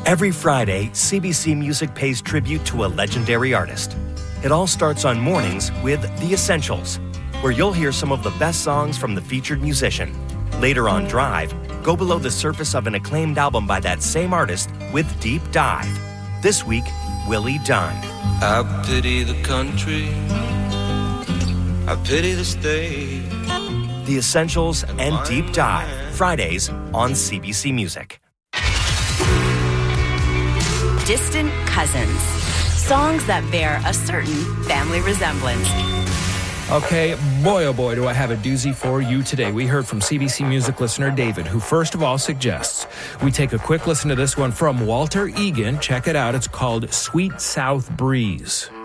Every Friday, CBC Music pays tribute to a legendary artist. It all starts on mornings with The Essentials, where you'll hear some of the best songs from the featured musician. Later on Drive, go below the surface of an acclaimed album by that same artist with Deep Dive. This week, Willie Dunn. I pity the country, I pity the state. The Essentials and Deep Dive, Fridays on CBC Music. Distant Cousins. Songs that bear a certain family resemblance. Okay, boy, oh boy, do I have a doozy for you today. We heard from CBC Music listener David, who first of all suggests we take a quick listen to this one from Walter Egan. Check it out. It's called Sweet South Breeze.